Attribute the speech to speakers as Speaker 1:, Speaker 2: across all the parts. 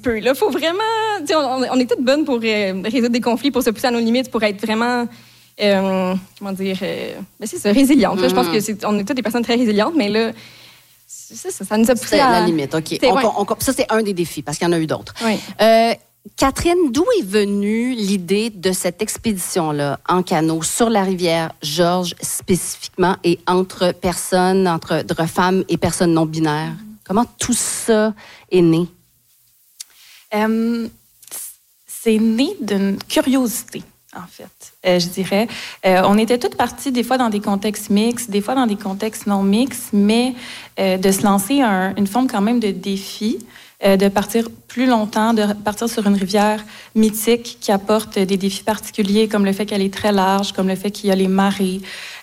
Speaker 1: peu. Il faut vraiment... On est toutes bonnes pour résoudre des conflits, pour se pousser à nos limites, pour être vraiment... c'est ça, résiliente. Là, je pense qu'on est toutes des personnes très résilientes, mais là, ça nous a poussé à...
Speaker 2: C'est la limite, OK. Ça, c'est un des défis, parce qu'il y en a eu d'autres.
Speaker 1: Oui.
Speaker 2: Catherine, d'où est venue l'idée de cette expédition-là en canot sur la rivière Georges spécifiquement et entre femmes et personnes non binaires? Comment tout ça est né?
Speaker 3: C'est né d'une curiosité, en fait, je dirais. On était toutes parties des fois dans des contextes mixtes, des fois dans des contextes non mixtes, mais de se lancer une forme quand même de défi, de partir plus longtemps, de partir sur une rivière mythique qui apporte des défis particuliers, comme le fait qu'elle est très large, comme le fait qu'il y a les marées,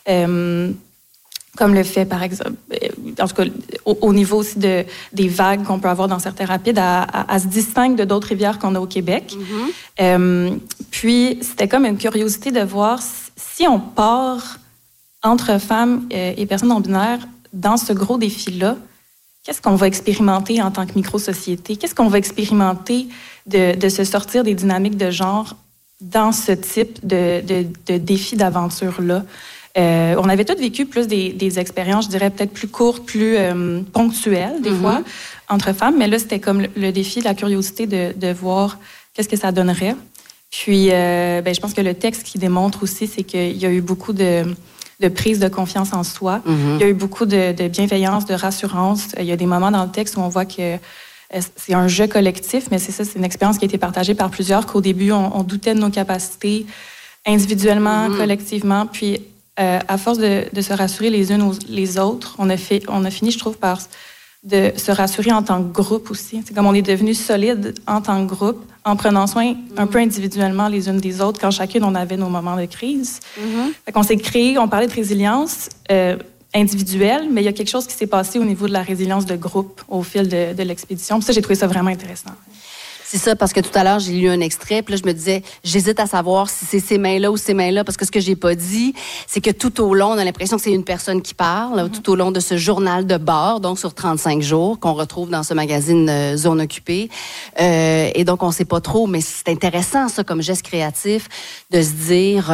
Speaker 3: comme le fait, par exemple, en tout cas, au niveau aussi des vagues qu'on peut avoir dans certains rapides, à se distingue de d'autres rivières qu'on a au Québec. Puis, c'était comme une curiosité de voir si on part entre femmes et personnes non-binaires dans ce gros défi-là, qu'est-ce qu'on va expérimenter en tant que micro-société? Qu'est-ce qu'on va expérimenter de se sortir des dynamiques de genre dans ce type de défi d'aventure-là? On avait toutes vécu plus des expériences, je dirais, peut-être plus courtes, plus ponctuelles, des fois, entre femmes. Mais là, c'était comme le défi, la curiosité de voir qu'est-ce que ça donnerait. Puis, je pense que le texte qui démontre aussi, c'est qu'il y a eu beaucoup de prise de confiance en soi. Il y a eu beaucoup de bienveillance, de rassurance. Il y a des moments dans le texte où on voit que c'est un jeu collectif, mais c'est une expérience qui a été partagée par plusieurs, qu'au début, on doutait de nos capacités individuellement, collectivement. Puis, à force de se rassurer les unes les autres, on a fini, je trouve, par de se rassurer en tant que groupe aussi. C'est comme on est devenu solide en tant que groupe, en prenant soin un peu individuellement les unes des autres, quand chacune, on avait nos moments de crise. Fait qu'on s'est créé, on parlait de résilience individuelle, mais il y a quelque chose qui s'est passé au niveau de la résilience de groupe au fil de l'expédition. Puis ça, j'ai trouvé ça vraiment intéressant.
Speaker 2: C'est ça, parce que tout à l'heure, j'ai lu un extrait, puis là, je me disais, j'hésite à savoir si c'est ces mains-là ou ces mains-là, parce que ce que j'ai pas dit, c'est que tout au long, on a l'impression que c'est une personne qui parle, tout au long de ce journal de bord, donc sur 35 jours, qu'on retrouve dans ce magazine Zone Occupée. Et donc, on sait pas trop, mais c'est intéressant, ça, comme geste créatif, de se dire,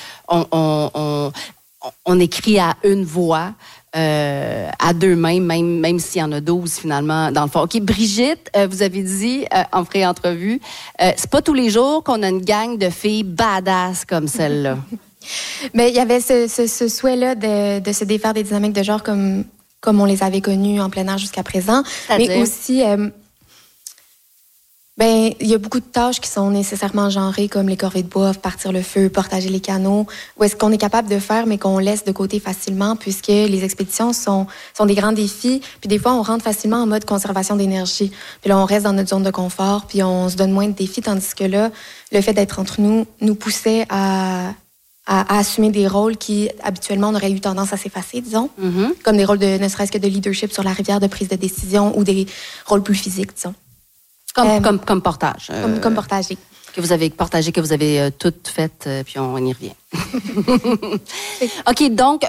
Speaker 2: on écrit à une voix, à deux mains, même s'il y en a 12 finalement dans le fond. OK, Brigitte, vous avez dit en pré-entrevue, c'est pas tous les jours qu'on a une gang de filles badass comme celle-là.
Speaker 4: Mais il y avait ce souhait-là de se défaire des dynamiques de genre comme on les avait connues en plein air jusqu'à présent.
Speaker 2: C'est-à-dire?
Speaker 4: Mais aussi... il y a beaucoup de tâches qui sont nécessairement genrées, comme les corvées de bois, partir le feu, portager les canaux, ou est-ce qu'on est capable de faire, mais qu'on laisse de côté facilement, puisque les expéditions sont des grands défis. Puis des fois, on rentre facilement en mode conservation d'énergie. Puis là, on reste dans notre zone de confort, puis on se donne moins de défis, tandis que là, le fait d'être entre nous poussait à assumer des rôles qui, habituellement, on aurait eu tendance à s'effacer, disons. Comme des rôles ne serait-ce que de leadership sur la rivière, de prise de décision, ou des rôles plus physiques, disons.
Speaker 2: Comme portage.
Speaker 4: Comme portager.
Speaker 2: Que vous avez partagé, que vous avez tout fait, puis on y revient. OK, donc,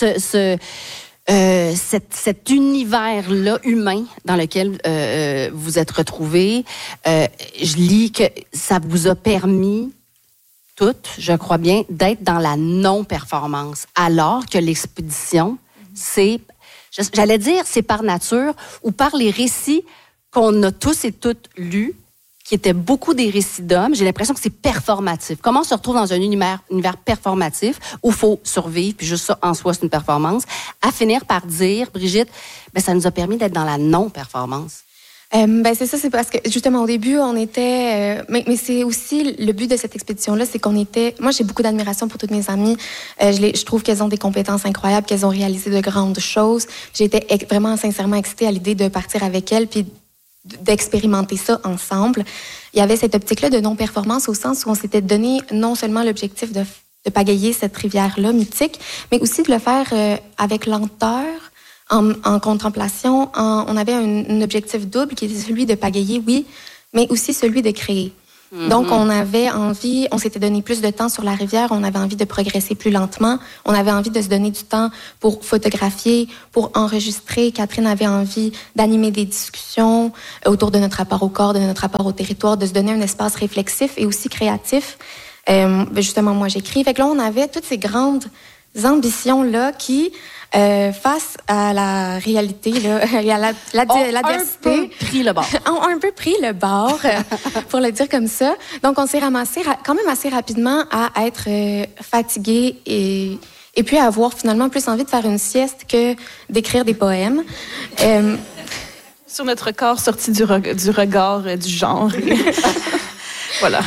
Speaker 2: cet univers-là humain dans lequel vous êtes retrouvés, je lis que ça vous a permis, toutes, je crois bien, d'être dans la non-performance, alors que l'expédition, j'allais dire, c'est par nature ou par les récits qu'on a tous et toutes lus, qui étaient beaucoup des récits d'hommes. J'ai l'impression que c'est performatif. Comment on se retrouve dans un univers performatif où il faut survivre, puis juste ça, en soi, c'est une performance, à finir par dire, Brigitte, ça nous a permis d'être dans la non-performance.
Speaker 4: C'est ça, c'est parce que, justement, au début, on était... mais c'est aussi le but de cette expédition-là, c'est qu'on était... Moi, j'ai beaucoup d'admiration pour toutes mes amies. Je trouve qu'elles ont des compétences incroyables, qu'elles ont réalisé de grandes choses. J'étais vraiment sincèrement excitée à l'idée de partir avec elles, puis d'expérimenter ça ensemble. Il y avait cette optique-là de non-performance au sens où on s'était donné non seulement l'objectif de pagayer cette rivière-là mythique, mais aussi de le faire avec lenteur, en contemplation. On avait un objectif double qui était celui de pagayer, oui, mais aussi celui de créer. Donc, on s'était donné plus de temps sur la rivière, on avait envie de progresser plus lentement, on avait envie de se donner du temps pour photographier, pour enregistrer. Catherine avait envie d'animer des discussions autour de notre rapport au corps, de notre rapport au territoire, de se donner un espace réflexif et aussi créatif. Justement, moi, j'écris. Fait que là, on avait toutes ces grandes ambitions-là qui, face à la réalité, là, et à l'adversité,
Speaker 2: ont un peu pris le bord.
Speaker 4: Ont un peu pris le bord, pour le dire comme ça. Donc, on s'est ramassé quand même assez rapidement à être fatigués et puis à avoir finalement plus envie de faire une sieste que d'écrire des poèmes.
Speaker 3: Sur notre corps sorti du regard du genre. Voilà.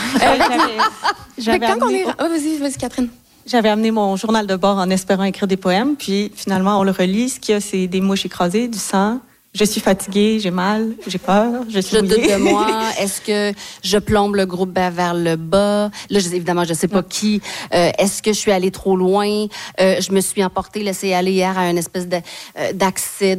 Speaker 4: Vas-y, Catherine.
Speaker 5: J'avais amené mon journal de bord en espérant écrire des poèmes, puis finalement, on le relit. Ce qu'il y a, c'est des mouches écrasées, du sang. Je suis fatiguée, j'ai mal, j'ai peur, je suis mouillée.
Speaker 2: Je doute de moi. Est-ce que je plombe le groupe vers le bas? Là, évidemment, je sais pas qui. Est-ce que je suis allée trop loin? Je me suis emportée, laissée aller hier à une espèce d'accès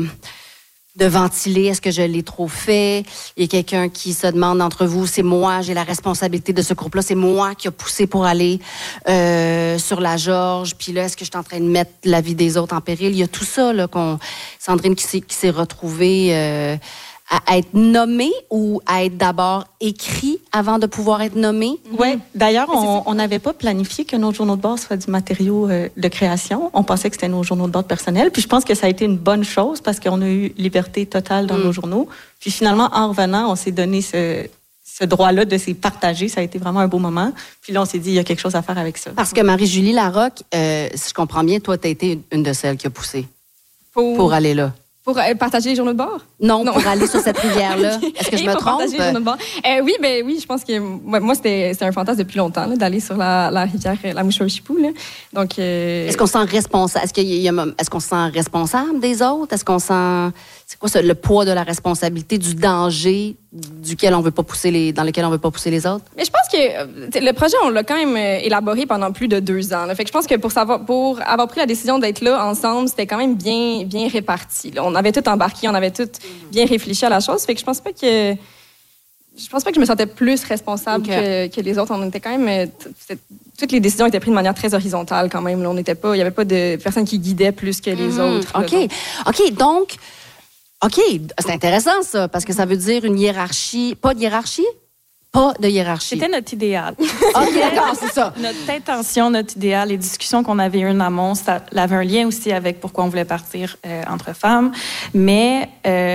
Speaker 2: de ventiler. Est-ce que je l'ai trop fait? Il y a quelqu'un qui se demande entre vous, c'est moi, j'ai la responsabilité de ce groupe-là, c'est moi qui a poussé pour aller sur la Georges. Puis là, est-ce que je suis en train de mettre la vie des autres en péril? Il y a tout ça, là, Sandrine qui s'est retrouvée à être nommée ou à être d'abord écrit avant de pouvoir être nommée?
Speaker 5: Oui. D'ailleurs, on n'avait pas planifié que nos journaux de bord soient du matériau de création. On pensait que c'était nos journaux de bord personnels. Puis je pense que ça a été une bonne chose parce qu'on a eu liberté totale dans nos journaux. Puis finalement, en revenant, on s'est donné ce droit-là de se partager. Ça a été vraiment un beau moment. Puis là, on s'est dit, il y a quelque chose à faire avec ça.
Speaker 2: Parce que Marie-Julie Larocque, si je comprends bien, toi, tu as été une de celles qui a poussé pour aller là.
Speaker 1: Pour partager les journaux de bord?
Speaker 2: Non, pour aller sur cette rivière-là. Okay. Est-ce que je me trompe?
Speaker 1: Partager les journaux de bord. Oui, je pense que moi, c'était un fantasme depuis longtemps, là, d'aller sur la rivière La Mouche-au-Chipou. Donc,
Speaker 2: est-ce qu'on se sent responsable? Est-ce qu'on se sent responsable des autres? Est-ce qu'on sent... C'est quoi ça, le poids de la responsabilité, du danger dans lequel on veut pas pousser les autres?
Speaker 1: Mais je pense que le projet, on l'a quand même élaboré pendant plus de 2 ans. Là. Fait que je pense que pour avoir pris la décision d'être là ensemble, c'était quand même bien réparti. Là. On avait tout embarqué, on avait tout bien réfléchi à la chose. Fait que je pense pas que je me sentais plus responsable que les autres. On était quand même... toutes les décisions étaient prises de manière très horizontale quand même. Là. Il n'y avait pas de personne qui guidait plus que les autres.
Speaker 2: Donc... OK, c'est intéressant, ça, parce que ça veut dire une hiérarchie. Pas de hiérarchie? Pas de hiérarchie.
Speaker 3: C'était notre idéal.
Speaker 2: OK, d'accord, c'est ça.
Speaker 3: Notre intention, notre idéal, les discussions qu'on avait eues en amont, ça avait un lien aussi avec pourquoi on voulait partir entre femmes. Mais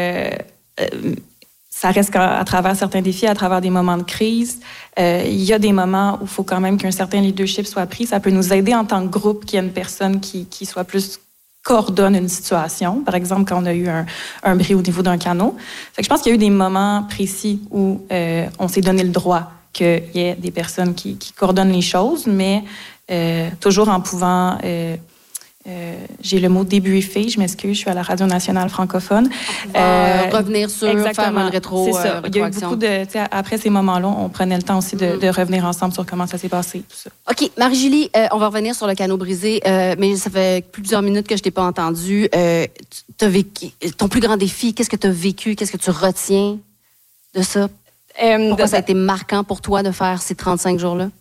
Speaker 3: ça reste qu'à travers certains défis, à travers des moments de crise, il y a des moments où il faut quand même qu'un certain leadership soit pris. Ça peut nous aider en tant que groupe qu'il y ait une personne qui soit plus coordonne une situation. Par exemple, quand on a eu un bris au niveau d'un canot. Fait que je pense qu'il y a eu des moments précis où on s'est donné le droit qu'il y ait des personnes qui coordonnent les choses, mais toujours en pouvant... j'ai le mot débriefé, je m'excuse, je suis à la Radio nationale francophone.
Speaker 2: Revenir sur, faire une rétro.
Speaker 3: C'est ça. Il y a eu beaucoup de... Après ces moments-là, on prenait le temps aussi de revenir ensemble sur comment ça s'est passé, tout ça.
Speaker 2: OK. Marie-Julie, on va revenir sur le canot brisé, mais ça fait plusieurs minutes que je t'ai pas entendu. T'as vécu ton plus grand défi, qu'est-ce que tu as vécu? Qu'est-ce que tu retiens de ça? Pourquoi ça a été marquant pour toi de faire ces 35 jours-là?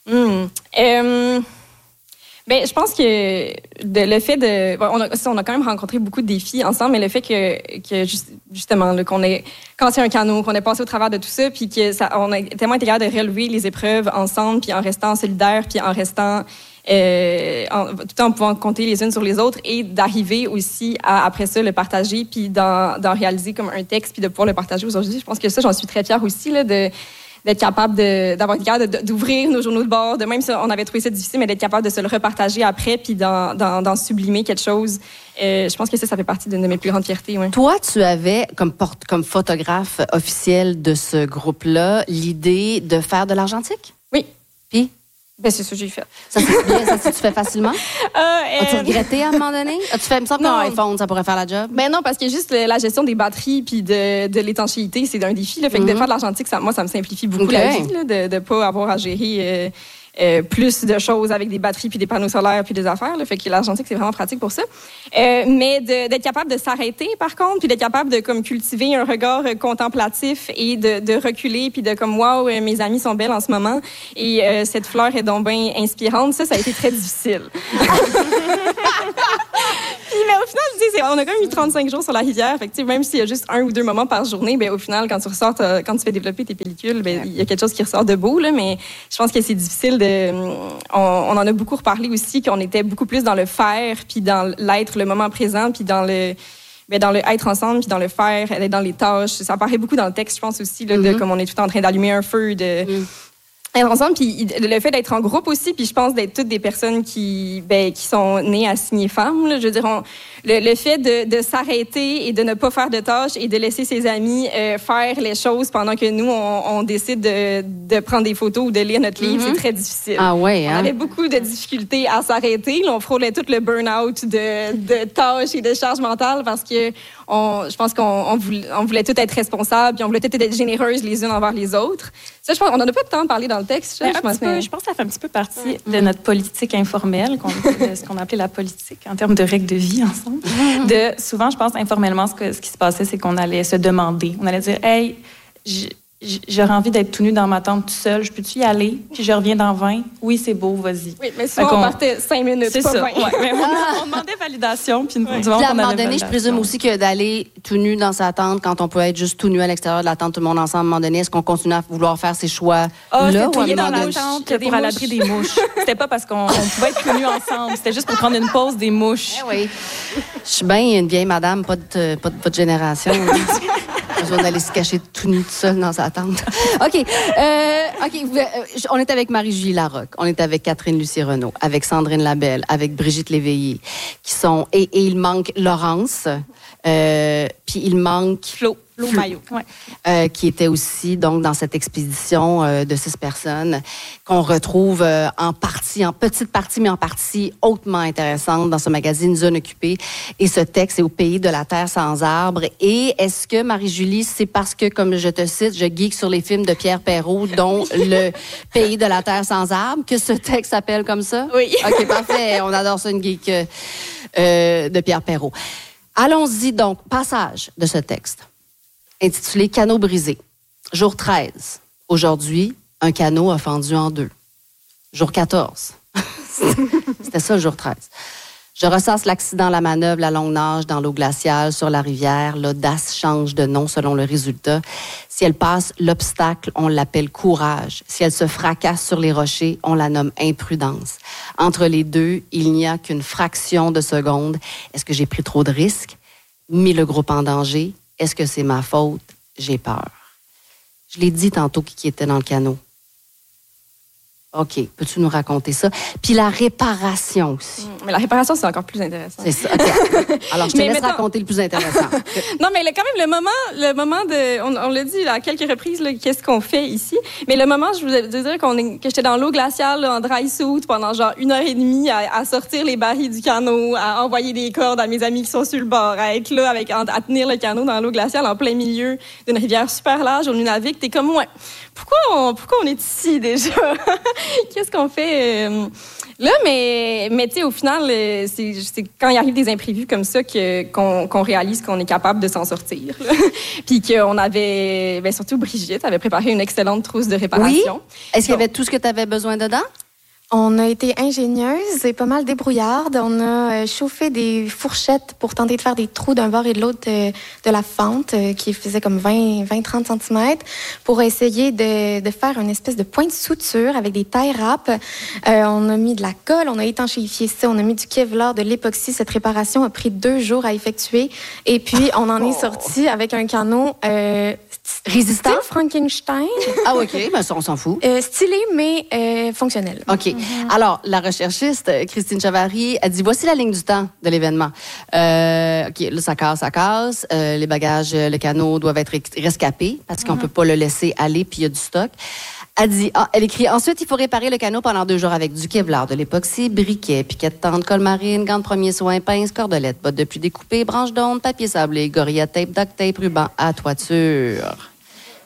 Speaker 1: Ben, je pense que le fait de... on a quand même rencontré beaucoup de défis ensemble, mais le fait que justement, là, qu'on ait cassé un canot, qu'on ait passé au travers de tout ça, puis on a tellement été capable de relever les épreuves ensemble, puis en restant solidaires, puis en restant... tout en pouvant compter les unes sur les autres et d'arriver aussi à, après ça, le partager, puis d'en réaliser comme un texte, puis de pouvoir le partager aujourd'hui. Je pense que ça, j'en suis très fière aussi, là, d'être capable d'avoir été capable d'ouvrir nos journaux de bord, de même si on avait trouvé ça difficile, mais d'être capable de se le repartager après puis d'en sublimer quelque chose. Je pense que ça fait partie d'une de mes plus grandes fiertés. Ouais.
Speaker 2: Toi, tu avais, comme photographe officiel de ce groupe-là, l'idée de faire de l'argentique?
Speaker 1: Oui.
Speaker 2: Puis?
Speaker 1: Ben, c'est ça que j'ai fait.
Speaker 2: Ça tu fais facilement? As-tu regretté à un moment donné? As-tu fait, il me semble qu'un iPhone, ça pourrait faire la job?
Speaker 1: Ben non, parce que juste la gestion des batteries puis de l'étanchéité, c'est un défi. Là. Fait que de faire de l'argentique, moi, ça me simplifie beaucoup la vie, là, de pas avoir à gérer plus de choses avec des batteries, puis des panneaux solaires, puis des affaires. Là, fait que l'argentique, c'est vraiment pratique pour ça. Mais d'être capable de s'arrêter, par contre, puis d'être capable de comme cultiver un regard contemplatif et de reculer, puis de comme, wow, mes amies sont belles en ce moment, et cette fleur est donc bien inspirante. Ça a été très difficile. Mais au final, on a quand même eu 35 jours sur la rivière. Fait que, même s'il y a juste 1 ou 2 moments par journée, au final, quand tu ressors, quand tu fais développer tes pellicules, il y a quelque chose qui ressort de beau. Là, mais je pense que c'est difficile on en a beaucoup reparlé aussi, qu'on était beaucoup plus dans le faire, puis dans l'être, le moment présent, puis dans le être ensemble, puis dans le faire, être dans les tâches. Ça apparaît beaucoup dans le texte, je pense aussi, là, de comme on est tout le temps en train d'allumer un feu, être ensemble, puis le fait d'être en groupe aussi, puis je pense d'être toutes des personnes qui sont nées assignées femmes. Là, je veux dire, le fait de s'arrêter et de ne pas faire de tâches et de laisser ses amis faire les choses pendant que nous, on décide de prendre des photos ou de lire notre livre, c'est très difficile.
Speaker 2: Ah ouais, hein?
Speaker 1: On avait beaucoup de difficultés à s'arrêter. Là, on frôlait tout le burn-out de tâches et de charges mentales parce que je pense qu'on voulait tout être responsables, puis on voulait tout être généreuses les unes envers les autres. Ça, je pense, on n'en a pas tant parlé dans le texte.
Speaker 3: Je pense que ça fait un petit peu partie de notre politique informelle, ce qu'on appelait la politique en termes de règles de vie ensemble. Souvent, je pense, informellement, ce qui se passait, c'est qu'on allait se demander. On allait dire, hey, j'aurais envie d'être tout nu dans ma tente tout seul. Je peux-tu y aller? Puis je reviens dans 20. Oui, c'est beau, vas-y.
Speaker 1: Oui, mais souvent, on partait 5 minutes,
Speaker 3: c'est
Speaker 1: pas
Speaker 3: ça.
Speaker 1: 20.
Speaker 3: Ouais, mais on demandait validation. Puis
Speaker 2: à un moment donné, je présume aussi que d'aller tout nu dans sa tente, quand on peut être juste tout nu à l'extérieur de la tente, tout le monde ensemble, à un moment donné, est-ce qu'on continue à vouloir faire ses choix là?
Speaker 3: Ou dans la tente pour à l'abri des mouches. C'était pas parce qu'on pouvait être tout nu ensemble. C'était juste pour prendre une pause des mouches.
Speaker 2: Oui. Je suis bien une vieille madame, pas de votre génération. Besoin d'aller se cacher tout nu tout seul dans sa tente. OK. On est avec Marie-Julie Larocque, on est avec Catherine Lucie-Renaud, avec Sandrine Labelle, avec Brigitte Léveillé, qui sont... Et il manque Laurence, puis il manque...
Speaker 3: Flo Maillot.
Speaker 2: Qui était aussi donc dans cette expédition de 6 personnes qu'on retrouve en petite partie, mais en partie hautement intéressante dans ce magazine Zone occupée. Et ce texte est au pays de la terre sans arbres. Et est-ce que, Marie-Julie, c'est parce que, comme je te cite, je geek sur les films de Pierre Perrault, dont Le pays de la terre sans arbres, que ce texte s'appelle comme ça?
Speaker 1: Oui.
Speaker 2: OK, parfait. On adore ça, une geek de Pierre Perrault. Allons-y donc. Passage de ce texte intitulé « Canot brisé ». Jour 13. Aujourd'hui, un canot a fendu en 2. Jour 14. C'était ça, le jour 13. Je ressasse l'accident, la manœuvre, la longue nage dans l'eau glaciale sur la rivière. L'audace change de nom selon le résultat. Si elle passe l'obstacle, on l'appelle courage. Si elle se fracasse sur les rochers, on la nomme imprudence. Entre les deux, il n'y a qu'une fraction de seconde. Est-ce que j'ai pris trop de risques? Mis le groupe en danger? Est-ce que c'est ma faute? J'ai peur. Je l'ai dit tantôt qui était dans le canot. OK. Peux-tu nous raconter ça? Puis la réparation aussi.
Speaker 1: Mais la réparation, c'est encore plus intéressant.
Speaker 2: C'est ça. Okay. Alors, je te laisse raconter le plus intéressant.
Speaker 1: Non, mais quand même, le moment de... On l'a dit à quelques reprises, là, qu'est-ce qu'on fait ici. Mais le moment, je vous dire que j'étais dans l'eau glaciale, là, en dry suit, pendant genre 1h30 à sortir les barils du canot, à envoyer des cordes à mes amis qui sont sur le bord, à être là, à tenir le canot dans l'eau glaciale en plein milieu d'une rivière super large au Nunavik. T'es comme, ouais, pourquoi on est ici déjà? Qu'est-ce qu'on fait là? Mais tu sais, au final, c'est quand il arrive des imprévus comme ça qu'on réalise qu'on est capable de s'en sortir. Puis qu'on avait, surtout Brigitte, avait préparé une excellente trousse de réparation.
Speaker 2: Oui? Est-ce qu'il y avait tout ce que tu avais besoin dedans?
Speaker 4: On a été ingénieuses et pas mal débrouillardes. On a chauffé des fourchettes pour tenter de faire des trous d'un bord et de l'autre de la fente qui faisait comme 20-30 cm pour essayer de faire une espèce de point de suture avec des tie wraps. On a mis de la colle, on a étanchéifié ça, on a mis du Kevlar, de l'époxy. Cette réparation a pris 2 jours à effectuer et puis on en est sorti avec un canot
Speaker 2: résistant.
Speaker 4: Style Frankenstein.
Speaker 2: Ah, OK, ben ça, on s'en fout.
Speaker 4: Stylé, mais fonctionnel.
Speaker 2: OK. Alors, la recherchiste, Christine Chavary, a dit, voici la ligne du temps de l'événement. OK, là, ça casse. Les bagages, le canot doivent être rescapés parce qu'on peut pas le laisser aller, puis il y a du stock. Elle écrit, ensuite, il faut réparer le canot pendant 2 jours avec du Kevlar, de l'époxy, briquet, piquet de tente, colle marine, gants de premiers soins, pince, cordelette, bottes de pluie découpées, branches d'onde, papier sablé, gorilla tape, duct tape, ruban à toiture.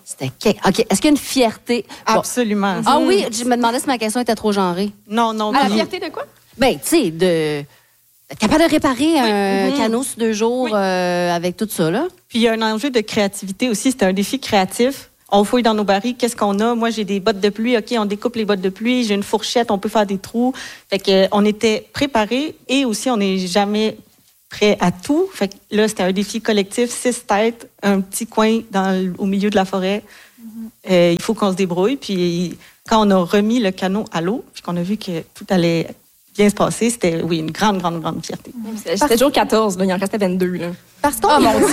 Speaker 2: OK. Est-ce qu'il y a une fierté?
Speaker 5: Absolument.
Speaker 2: Bon. Ah oui, je me demandais si ma question était trop genrée.
Speaker 5: Non.
Speaker 1: La fierté de quoi?
Speaker 2: Ben, tu sais, d'être capable de réparer un canot sur 2 jours avec tout ça, là.
Speaker 5: Puis il y a un enjeu de créativité aussi. C'était un défi créatif. On fouille dans nos barils, qu'est-ce qu'on a? Moi, j'ai des bottes de pluie. OK, on découpe les bottes de pluie. J'ai une fourchette, on peut faire des trous. Fait que on était préparés et aussi, on n'est jamais prêt à tout. Fait que là, c'était un défi collectif, 6 têtes, un petit coin au milieu de la forêt. Il faut qu'on se débrouille. Puis quand on a remis le canot à l'eau, puis qu'on a vu que tout allait bien se passer, c'était, une grande fierté.
Speaker 1: C'était toujours 14, là, il en restait 22. Là.
Speaker 4: Parce qu'on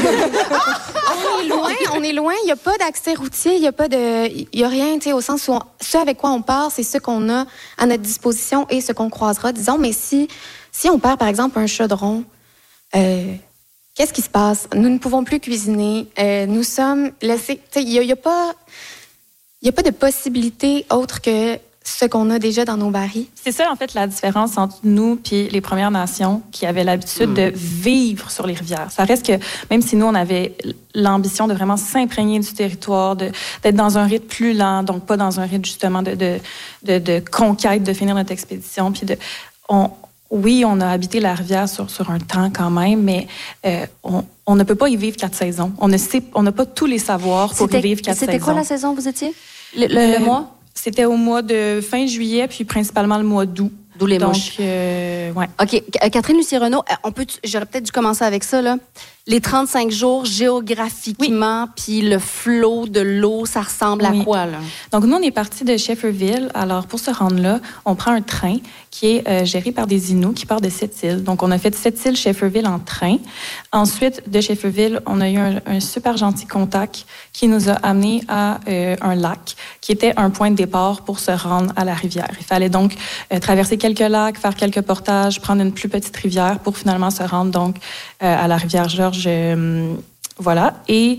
Speaker 4: on est loin, il n'y a pas d'accès routier, il n'y a rien, tu sais, au sens où ce avec quoi on part, c'est ce qu'on a à notre disposition et ce qu'on croisera, disons. Mais si on perd, par exemple, un chaudron, qu'est-ce qui se passe? Nous ne pouvons plus cuisiner. Nous sommes laissés... Il n'y a pas de possibilité autre que ce qu'on a déjà dans nos barils.
Speaker 3: C'est ça, en fait, la différence entre nous et les Premières Nations qui avaient l'habitude de vivre sur les rivières. Ça reste que, même si nous, on avait l'ambition de vraiment s'imprégner du territoire, d'être dans un rythme plus lent, donc pas dans un rythme, justement, de conquête, de finir notre expédition, puis oui, on a habité la rivière sur un temps quand même, mais on ne peut pas y vivre 4 saisons. On n'a pas tous les savoirs pour y vivre 4 saisons.
Speaker 2: C'était quoi la saison où vous étiez? Le mois?
Speaker 3: C'était au mois de fin juillet, puis principalement le mois d'août.
Speaker 2: D'où les mouches.
Speaker 3: Ouais.
Speaker 2: OK. Catherine Lucie-Renaud, j'aurais peut-être dû commencer avec ça, là. Les 35 jours géographiquement, puis le flot de l'eau, ça ressemble à quoi, là?
Speaker 3: Donc, nous, on est partis de Shefferville. Alors, pour se rendre là, on prend un train qui est géré par des Inuits qui part de Sept-Îles. Donc, on a fait Sept-Îles, Shefferville en train. Ensuite, de Shefferville, on a eu un super gentil contact qui nous a amenés à un lac qui était un point de départ pour se rendre à la rivière. Il fallait donc traverser quelques lacs, faire quelques portages, prendre une plus petite rivière pour finalement se rendre donc à la rivière Georges. Voilà. Et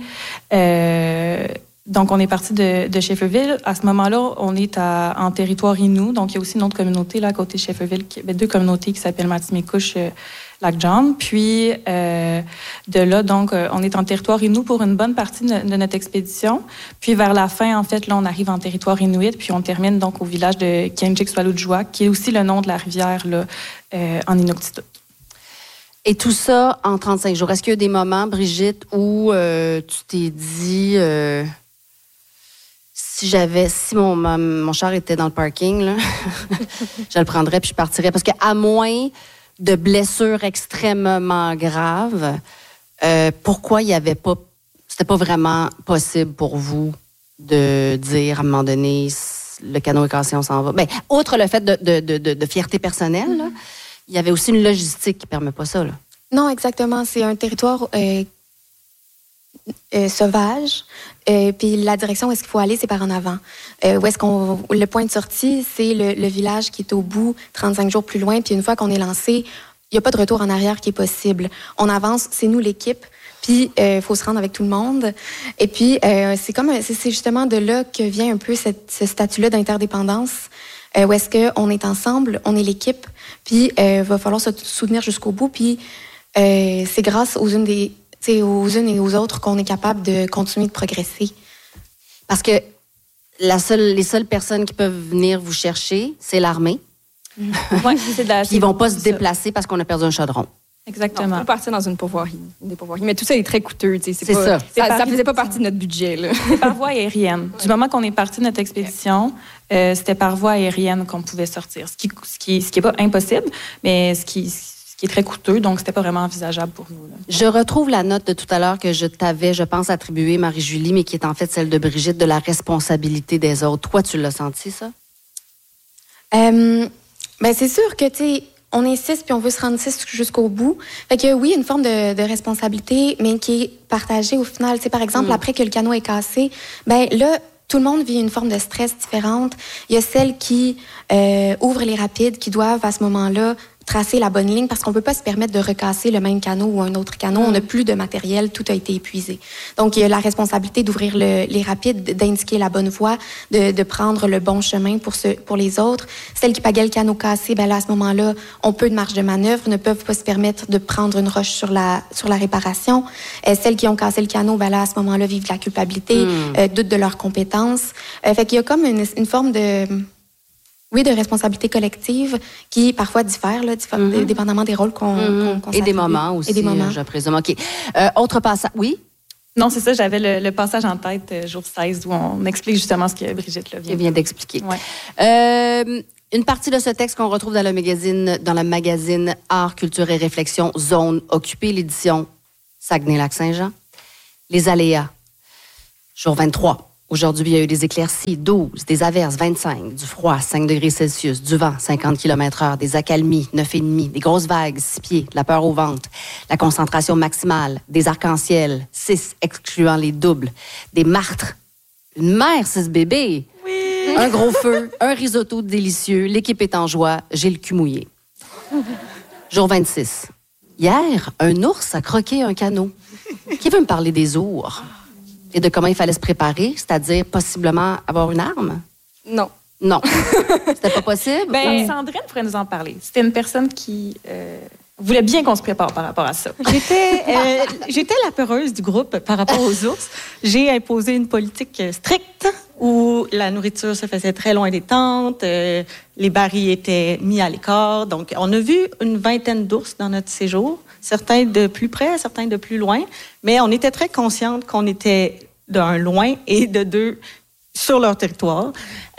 Speaker 3: donc, on est parti de Shefferville. À ce moment-là, on est en territoire Innu. Donc, il y a aussi une autre communauté là, à côté de Shefferville, 2 communautés qui s'appellent Matimekouche, Lac John. Puis, de là, donc, on est en territoire Innu pour une bonne partie de notre expédition. Puis, vers la fin, en fait, là, on arrive en territoire Inuit. Puis, on termine donc au village de Kianjik-Swalujjuaq, qui est aussi le nom de la rivière là, en Inuktitut.
Speaker 2: Et tout ça en 35 jours. Est-ce qu'il y a des moments, Brigitte, où tu t'es dit... Si mon char était dans le parking, là, je le prendrais puis je partirais. Parce qu'à moins de blessures extrêmement graves, pourquoi il y avait pas... C'était pas vraiment possible pour vous de dire, à un moment donné, le canot est cassé, on s'en va. Bien, outre le fait de fierté personnelle, là, il y avait aussi une logistique qui permet pas ça, là.
Speaker 4: Non, exactement. C'est un territoire sauvage. Puis la direction où est-ce qu'il faut aller, c'est par en avant. Le point de sortie, c'est le village qui est au bout, 35 jours plus loin. Puis une fois qu'on est lancé, il n'y a pas de retour en arrière qui est possible. On avance, c'est nous l'équipe. Puis il faut se rendre avec tout le monde. Et puis c'est justement de là que vient un peu ce statut-là d'interdépendance. Où est-ce qu'on est ensemble, on est l'équipe, puis va falloir se soutenir jusqu'au bout. Puis c'est grâce aux unes et aux autres qu'on est capable de continuer de progresser.
Speaker 2: Parce que les seules personnes qui peuvent venir vous chercher, c'est l'armée.
Speaker 3: Ouais,
Speaker 2: ils vont pas se déplacer parce qu'on a perdu un chaudron.
Speaker 3: Exactement.
Speaker 1: Non, on peut partir dans une pourvoirie. Mais tout ça est très coûteux.
Speaker 2: C'est ça.
Speaker 1: Ça faisait pas partie de notre budget. Là.
Speaker 3: C'est par voie aérienne. Du moment qu'on est parti de notre expédition, c'était par voie aérienne qu'on pouvait sortir. Ce qui est pas impossible, mais ce qui est très coûteux, donc c'était pas vraiment envisageable pour nous. Là.
Speaker 2: Je retrouve la note de tout à l'heure que je t'avais, je pense, attribuée, Marie-Julie, mais qui est en fait celle de Brigitte, de la responsabilité des autres. Toi, tu l'as senti, ça?
Speaker 4: Ben c'est sûr que, tu sais, on est 6 puis on veut se rendre 6 jusqu'au bout. Fait que oui, une forme de responsabilité, mais qui est partagée au final. Tu sais, par exemple, après que le canot est cassé, ben là, tout le monde vit une forme de stress différente. Il y a celles qui ouvrent les rapides, qui doivent à ce moment-là tracer la bonne ligne parce qu'on peut pas se permettre de recasser le même canot ou un autre canot. On n'a plus de matériel, tout a été épuisé. Donc, il y a la responsabilité d'ouvrir les rapides, d'indiquer la bonne voie, de prendre le bon chemin pour les autres. Celles qui pagaient le canot cassé, ben là, à ce moment-là, ont peu de marge de manœuvre, ne peuvent pas se permettre de prendre une roche sur la réparation. Celles qui ont cassé le canot, ben là, à ce moment-là, vivent de la culpabilité, doutent de leurs compétences. Fait qu'il y a comme une forme de responsabilité collective qui parfois diffère, là, dépendamment des rôles qu'on
Speaker 2: Et des moments aussi, je présume. OK. Autre passage. Oui?
Speaker 3: Non, c'est ça, j'avais le passage en tête, jour 16, où on explique justement ce que Brigitte là,
Speaker 2: vient d'expliquer.
Speaker 3: Ouais.
Speaker 2: Une partie de ce texte qu'on retrouve dans le magazine Art, Culture et Réflexion, Zone Occupée, l'édition Saguenay-Lac-Saint-Jean. Les aléas. Jour 23. Aujourd'hui, il y a eu des éclaircies, 12, des averses, 25, du froid, 5 degrés Celsius, du vent, 50 km/h, des accalmies, 9,5, des grosses vagues, 6 pieds, de la peur au ventre, la concentration maximale, des arcs-en-ciel, 6, excluant les doubles, des martres, une mère, 6 bébés, un gros feu, un risotto délicieux, l'équipe est en joie, j'ai le cul mouillé. Jour 26. Hier, un ours a croqué un canot. Qui veut me parler des ours? Et de comment il fallait se préparer, c'est-à-dire possiblement avoir une arme?
Speaker 1: Non.
Speaker 2: Non. C'était pas possible?
Speaker 3: Sandrine pourrait nous en parler. C'était une personne qui voulait bien qu'on se prépare par rapport à ça.
Speaker 5: J'étais la peureuse du groupe par rapport aux ours. J'ai imposé une politique stricte où la nourriture se faisait très loin des tentes, les barils étaient mis à l'écart. Donc, on a vu une vingtaine d'ours dans notre séjour, certains de plus près, certains de plus loin, mais on était très consciente qu'on était d'un loin et de deux sur leur territoire.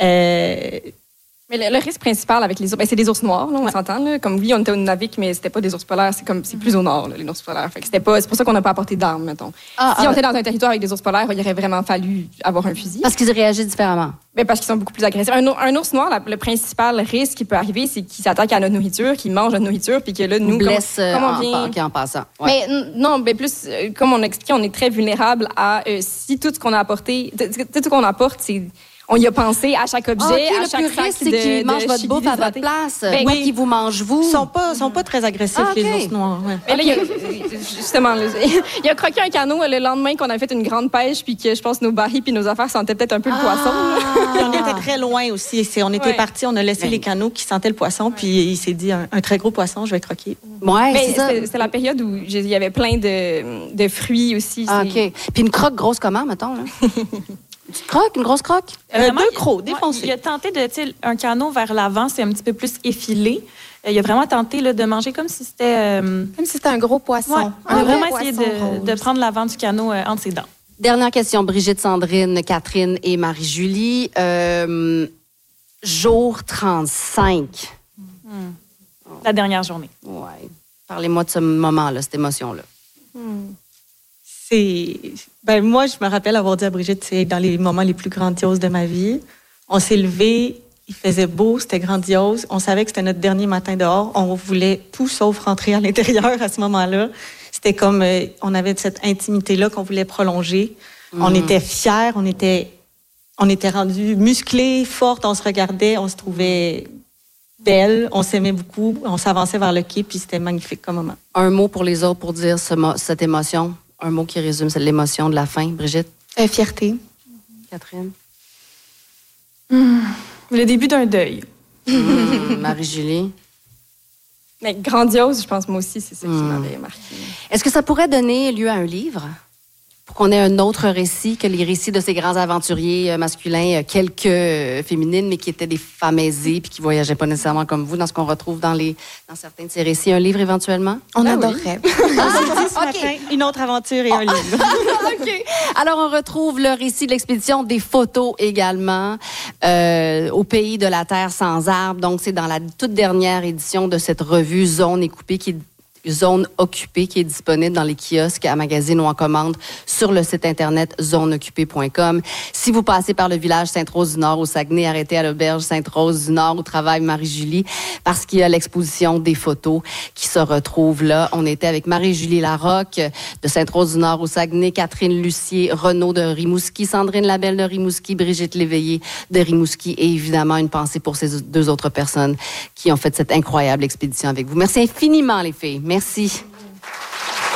Speaker 1: Mais le risque principal avec les ours, c'est des ours noirs, là, on s'entend. Là. Comme oui, on était au Nunavik, mais c'était pas des ours polaires, c'est plus au nord, là, les ours polaires. Fait que c'est pour ça qu'on n'a pas apporté d'armes, mettons. Si on était dans un territoire avec des ours polaires, il aurait vraiment fallu avoir un fusil.
Speaker 2: Parce qu'ils réagissent différemment.
Speaker 1: Mais parce qu'ils sont beaucoup plus agressifs. Un ours noir, le principal risque qui peut arriver, c'est qu'il s'attaque à notre nourriture, qu'il mange notre nourriture, puis que là, nous,
Speaker 2: blesse
Speaker 1: comme on vient...
Speaker 2: en passant. Ouais.
Speaker 1: Mais non, mais plus, comme on expliquait, on est très vulnérable à si tout ce qu'on a apporté, tout ce qu'on apporte, c'est... On y a pensé à chaque objet, à chaque sac
Speaker 2: c'est qu'ils mangent votre bouffe à votre place. Oui, qu'ils vous mangent vous.
Speaker 5: Ils sont pas très agressifs, les ours noirs. Ouais.
Speaker 1: Mais là, justement, il a croqué un canot le lendemain qu'on a fait une grande pêche, puis que je pense que nos barils puis nos affaires sentaient peut-être un peu le poisson.
Speaker 5: On était très loin aussi. On était partis, on a laissé les canots qui sentaient le poisson, puis il s'est dit un très gros poisson, je vais croquer.
Speaker 2: Ouais,
Speaker 1: c'est la période où il y avait plein de fruits aussi.
Speaker 2: OK. Puis une croque grosse comment, mettons, là? Une grosse croque?
Speaker 5: Deux crocs, défoncés.
Speaker 3: Il a tenté un canot vers l'avant, c'est un petit peu plus effilé. Il a vraiment tenté de manger comme si c'était...
Speaker 4: Comme si c'était un gros poisson. Ouais.
Speaker 3: On a vraiment essayé de prendre l'avant du canot entre ses dents.
Speaker 2: Dernière question, Brigitte, Sandrine, Catherine et Marie-Julie. Jour 35.
Speaker 3: La dernière journée.
Speaker 2: Oui. Parlez-moi de ce moment-là, cette émotion-là.
Speaker 5: Moi, je me rappelle avoir dit à Brigitte, c'est dans les moments les plus grandioses de ma vie. On s'est levés, il faisait beau, c'était grandiose. On savait que c'était notre dernier matin dehors. On voulait tout sauf rentrer à l'intérieur à ce moment-là. C'était comme, on avait cette intimité-là qu'on voulait prolonger. On était fiers, on était rendus musclés, fortes, on se regardait, on se trouvait belle, on s'aimait beaucoup, on s'avançait vers le quai, puis c'était magnifique comme moment.
Speaker 2: Un mot pour les autres pour dire cette émotion? Un mot qui résume l'émotion de la fin, Brigitte?
Speaker 4: Fierté.
Speaker 2: Catherine?
Speaker 3: Le début d'un deuil.
Speaker 2: Marie-Julie?
Speaker 1: Mais grandiose, je pense, moi aussi, c'est ça qui m'avait marqué.
Speaker 2: Est-ce que ça pourrait donner lieu à un livre? Pour qu'on ait un autre récit que les récits de ces grands aventuriers masculins, quelques féminines, mais qui étaient des femmes aisées puis qui voyageaient pas nécessairement comme vous, dans ce qu'on retrouve dans certains de ces récits. Un livre éventuellement?
Speaker 4: On adorerait.
Speaker 5: Okay. Une autre aventure et un livre.
Speaker 2: OK. Alors, on retrouve le récit de l'expédition, des photos également, au pays de la Terre sans arbres. Donc, c'est dans la toute dernière édition de cette revue Zone et Coupée qui est Zone Occupée qui est disponible dans les kiosques à magazine ou en commande sur le site internet zoneoccupée.com. Si vous passez par le village Sainte-Rose-du-Nord au Saguenay, arrêtez à l'auberge Sainte-Rose-du-Nord où travaille Marie-Julie parce qu'il y a l'exposition des photos qui se retrouvent là. On était avec Marie-Julie Larocque de Sainte-Rose-du-Nord au Saguenay, Catherine Lucier, Renaud de Rimouski, Sandrine Labelle de Rimouski, Brigitte Léveillé de Rimouski et évidemment une pensée pour ces 2 autres personnes qui ont fait cette incroyable expédition avec vous. Merci infiniment les filles. Merci.